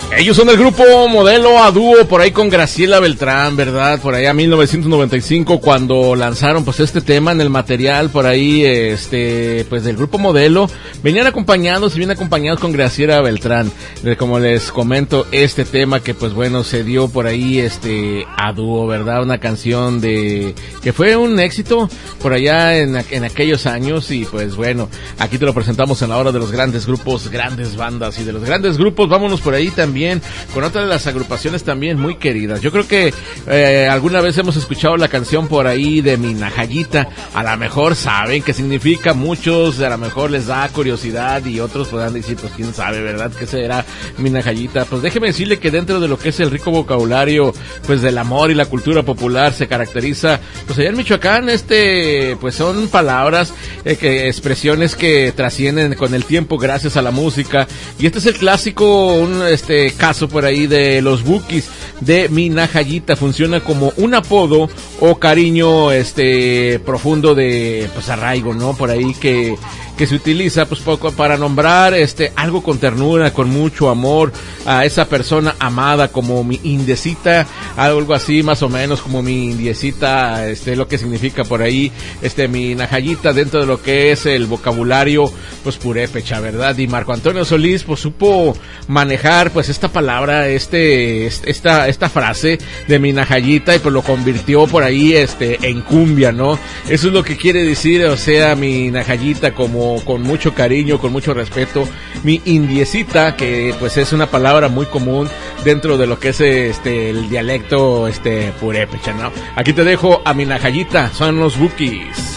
Ellos son el grupo Modelo a dúo por ahí con Graciela Beltrán, ¿verdad? Por allá 1995 cuando lanzaron pues este tema en el material por ahí pues del grupo Modelo, vienen acompañados con Graciela Beltrán. Como les comento, este tema que pues bueno se dio por ahí a dúo, ¿verdad? Una canción que fue un éxito por allá en aquellos años y pues bueno, aquí te lo presentamos en la hora de los grandes grupos, grandes bandas y de los grandes grupos. Vámonos por ahí también con otra de las agrupaciones también muy queridas. Yo creo que alguna vez hemos escuchado la canción por ahí de Mi Najayita. A lo mejor saben qué significa, muchos a lo mejor les da curiosidad y otros podrán decir, pues quién sabe, ¿verdad? ¿Qué será Mi Najayita? Pues déjeme decirle que dentro de lo que es el rico vocabulario pues del amor y la cultura popular se caracteriza, pues allá en Michoacán pues son palabras, expresiones que trascienden con el tiempo gracias a la música, y este es el clásico, caso por ahí de los Bukis de Mi Najayita. Funciona como un apodo o cariño profundo de pues arraigo, ¿no? Por ahí que se utiliza pues poco para nombrar algo con ternura, con mucho amor a esa persona amada, como mi indecita, algo así más o menos como mi indiecita, lo que significa por ahí Mi Najayita dentro de lo que es el vocabulario pues purépecha, ¿verdad? Y Marco Antonio Solís pues supo manejar pues esta palabra, esta frase de Mi Najayita, y pues lo convirtió por ahí en cumbia, ¿no? Eso es lo que quiere decir, o sea, Mi Najayita como con mucho cariño, con mucho respeto. Mi indiecita, que pues es una palabra muy común dentro de lo que es el dialecto purépecha, ¿no? Aquí te dejo a Mi Najayita, son los Bukis.